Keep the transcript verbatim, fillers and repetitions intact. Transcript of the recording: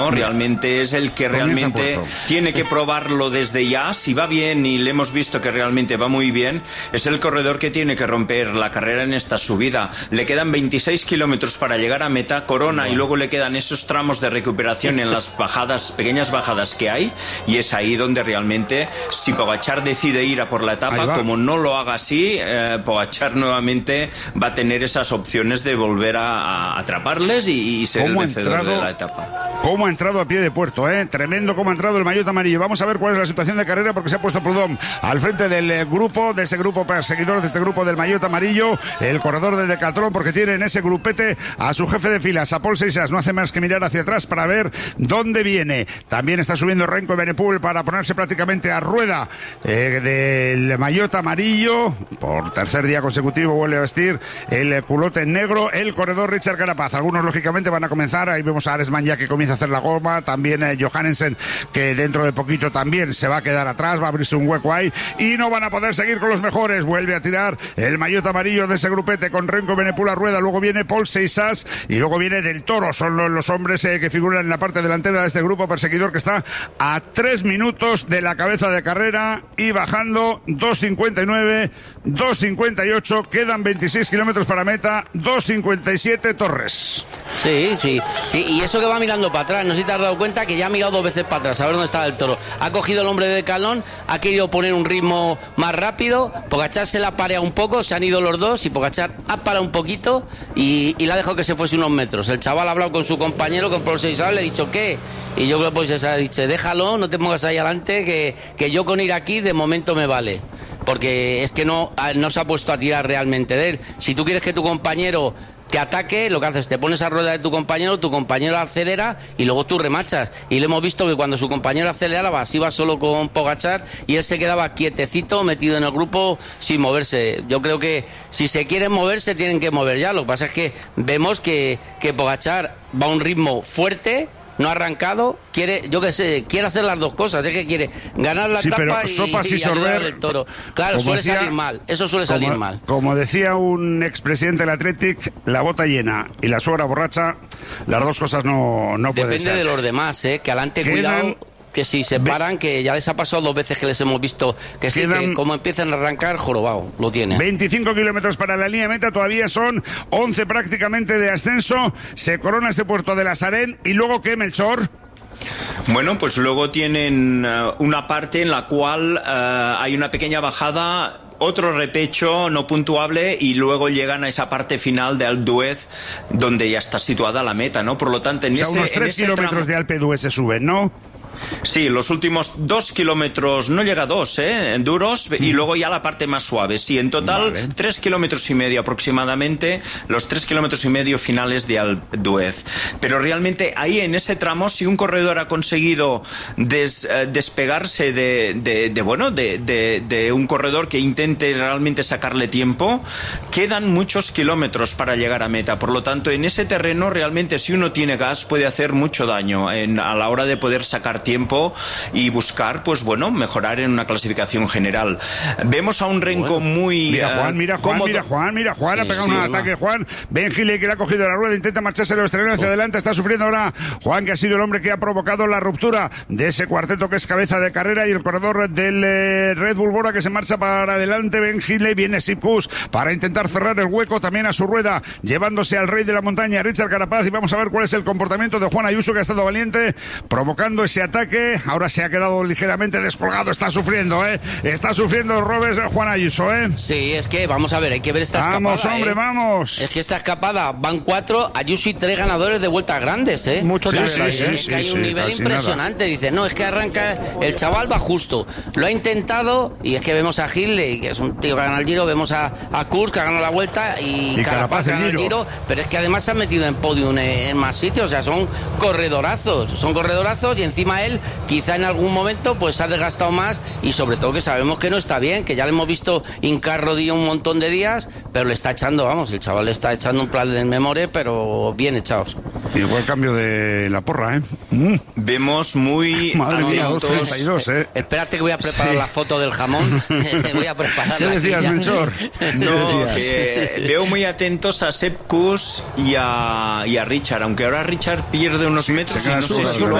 Realmente es el que realmente tiene que probarlo desde ya. Si va bien y le hemos visto que realmente va muy bien, es el corredor que tiene que romper la carrera en esta subida. Le quedan veintiséis kilómetros para llegar a meta, corona, bueno. Y luego le quedan esos tramos de recuperación en las bajadas, pequeñas bajadas que hay, y es ahí donde realmente, si Pogačar decide ir a por la etapa, como no lo haga así, eh, Pogačar nuevamente va a tener esas opciones de volver a, a atraparles y, y ser el vencedor entrado, de la etapa. ¿Cómo ha entrado a pie de puerto, eh? Tremendo cómo ha entrado el maillot amarillo. Vamos a ver cuál es la situación de carrera, porque se ha puesto Prudhomme al frente del eh, grupo, de ese grupo perseguidor, de este grupo del maillot amarillo, el corredor de Decathlon, porque tiene en ese grupete a su jefe de filas, a Paul Seixas. No hace más que mirar hacia atrás para ver dónde viene. También está subiendo Renko Evenepoel para ponerse prácticamente a rueda eh, del maillot amarillo. Por tercer día consecutivo vuelve a vestir el culote negro el corredor Richard Carapaz. Algunos lógicamente van a comenzar. Ahí vemos a Aresman ya que comienza a hacer la goma. También eh, Johannesen, que dentro de poquito también se va a quedar atrás, va a abrirse un hueco ahí y no van a poder seguir con los mejores. Vuelve a tirar el maillot amarillo de ese grupete con Renko Evenepoel a rueda. Luego viene Paul Seixas y luego viene Del Toro. Son los, los hombres eh, que figuran en la parte delantera de este grupo perseguidor, que está a tres minutos de la cabeza de carrera y bajando. Dos cincuenta y nueve, dos cincuenta y ocho, quedan veintiséis kilómetros para meta. Dos cincuenta y siete Torres. Sí, sí, sí, y eso que va mirando para atrás, no sé si te has dado cuenta que ya ha mirado dos veces para atrás a ver dónde está el Toro. Ha cogido el hombre de Decathlon, ha querido poner un ritmo más rápido, Pogačar se la ha pareado un poco, se han ido los dos y Pogačar ha parado un poquito y, y le ha dejado que se fuese unos metros. El chaval ha hablado con su compañero, con Paul Seixas, le ha dicho ¿qué? Y yo creo que Paul Seixas ha dicho, déjalo, no te pongas ahí adelante, que, que yo con ir aquí de momento me vale. Porque es que no, no se ha puesto a tirar realmente de él. Si tú quieres que tu compañero te ataque, lo que haces, te pones a rueda de tu compañero, tu compañero acelera y luego tú remachas. Y le hemos visto que cuando su compañero aceleraba, se iba solo con Pogačar y él se quedaba quietecito, metido en el grupo, sin moverse. Yo creo que si se quieren mover, se tienen que mover ya. Lo que pasa es que vemos que, que Pogačar va a un ritmo fuerte, no ha arrancado, quiere, yo qué sé, quiere hacer las dos cosas, es que quiere ganar la sí, etapa y, sopas y, y sorber del Toro. Claro, suele decía, salir mal, eso suele como, salir mal. Como decía un expresidente del Athletic, la bota llena y la suegra borracha, las dos cosas no, no pueden ser. Depende de los demás, eh, que adelante Quedan... cuidado. Que si se paran, que ya les ha pasado dos veces que les hemos visto que sí, que como empiezan a arrancar, jorobado, lo tienen. veinticinco kilómetros para la línea de meta, todavía son once prácticamente de ascenso. Se corona este puerto de la Sarén y luego ¿qué, Melchor? Bueno, pues luego tienen uh, una parte en la cual uh, hay una pequeña bajada, otro repecho no puntuable y luego llegan a esa parte final de Alpe d'Huez donde ya está situada la meta, ¿no? Por lo tanto, en o sea, ese unos tres kilómetros tramo... de Alpe d'Huez se suben, ¿no? Sí, los últimos dos kilómetros, no llega a dos, ¿eh? Duros, mm. y luego ya la parte más suave. Sí, en total, vale. tres kilómetros y medio aproximadamente, los tres kilómetros y medio finales de Alpe d'Huez. Pero realmente ahí en ese tramo, si un corredor ha conseguido des, eh, despegarse de, de, de bueno, de, de, de un corredor que intente realmente sacarle tiempo, quedan muchos kilómetros para llegar a meta. Por lo tanto, en ese terreno, realmente, si uno tiene gas, puede hacer mucho daño en, a la hora de poder sacar tiempo tiempo y buscar, pues bueno, mejorar en una clasificación general. Vemos a un Renko bueno. muy mira Juan, mira Juan, cómodo. mira Juan, mira Juan, sí, ha pegado sí, un no. ataque Juan, Ben Gile que le ha cogido la rueda, intenta marcharse los estrenos hacia oh. adelante, está sufriendo ahora Juan, que ha sido el hombre que ha provocado la ruptura de ese cuarteto que es cabeza de carrera, y el corredor del eh, Red Bull Bora que se marcha para adelante. Ben Gile, viene Sipus para intentar cerrar el hueco también a su rueda, llevándose al rey de la montaña, Richard Carapaz, y vamos a ver cuál es el comportamiento de Juan Ayuso, que ha estado valiente provocando ese ataque. Ahora se ha quedado ligeramente descolgado, está sufriendo, ¿eh? Está sufriendo el Robes de Juan Ayuso, ¿eh? Sí, es que, vamos a ver, hay que ver esta escapada. Vamos, hombre, ¿eh? vamos. Es que esta escapada, van cuatro, Ayuso y tres ganadores de vueltas grandes, ¿eh? Mucho sí, que sí, ver, sí, ¿eh? Es sí, que hay sí, un sí, nivel impresionante, nada. dice, no, es que arranca, el chaval va justo. Lo ha intentado, y es que vemos a Hindley, que es un tío que gana el Giro, vemos a, a Kurz, que ha ganado la vuelta, y, y Carapaz, que gana el Giro, pero es que además se han metido en podium en, en más sitios, o sea, son corredorazos, son corredorazos, y encima a él, quizá en algún momento pues se ha desgastado más y sobre todo que sabemos que no está bien, que ya le hemos visto hincar rodilla un montón de días, pero le está echando, vamos, el chaval le está echando un plan de memoria, pero bien echados. Igual cambio de la porra, ¿eh? Mm. Vemos muy Madre mía, atentos. dos treinta y dos, ¿eh? Espérate que voy a preparar Sí. la foto del jamón. Voy a preparar. ¿Qué decías, Melchor? No, que veo muy atentos a Sepp Kuss y a, y a Richard, aunque ahora Richard pierde unos Sí, metros se y queda no sé solo, si claro. lo